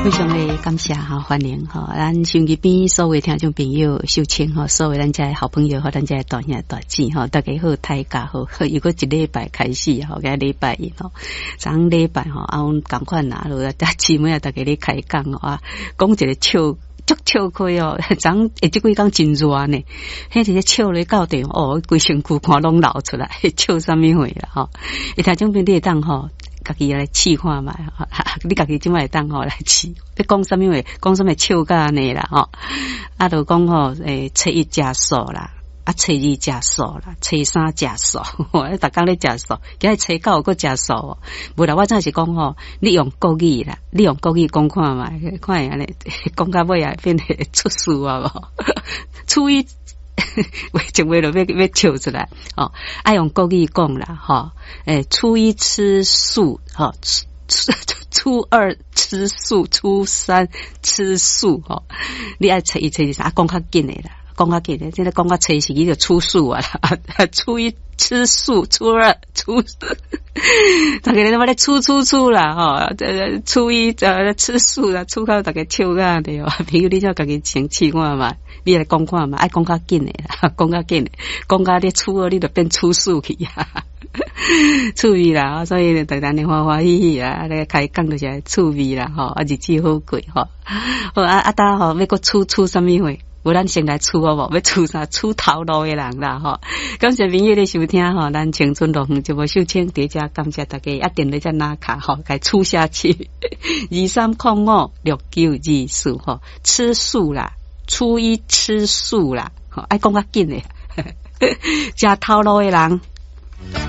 非常的感谢哈，欢迎哈，咱手机边所有听众朋友秀清哈，所有咱家好朋友和咱家大兄大姐哈，大家好，大家好，如果一礼拜开始哈，个礼拜一哈，昨礼拜哈，阮赶快拿落，大姊妹大家咧开讲啊，讲一个笑。足笑开哦，昨这几天真热呢，迄个笑咧到地哦，规身躯汗拢流出来，笑啥物货啦吼？伊听种边你会当吼，家己来试看嘛，你家己即摆会当吼来试。你讲啥物话？讲啥物笑甲安尼啦吼？啊，就讲吼，初一食素啦。啊，初二食素啦，初三食素，逐工咧食素，今日初九搁食素。无啦，我真是讲吼，你用国语啦，你用国语讲看嘛，看安尼讲到尾啊，变出事啊无？初一为就为了要笑出来哦，爱用国语讲啦吼，初一吃素吼。初二吃素，初三吃素吼，你爱初一、初二、三，讲较紧诶啦。讲较紧诶，现在讲较初四就初素啊啦，初一吃素，初二初，大家他妈咧初啦吼，初一吃素啦，初九大家笑甲的哦，朋友你叫家己先试看嘛，你来讲看嘛，爱讲较紧诶啦，讲较紧诶，讲甲你初二你就变初素去啊。趣味啦，所以大家欢欢喜喜啦，咧开讲就是趣味啦吼，日子好过吼。好搭吼，要个出啥物货？无咱先来出好无？要出啥？出头路的人啦吼。感谢朋友的收听吼，咱青春路就无秀清叠加感谢大家一定咧在拿卡吼，该出下去。23056924吼，吃素啦，初一吃素啦，吼，爱讲较紧诶，食头路的人。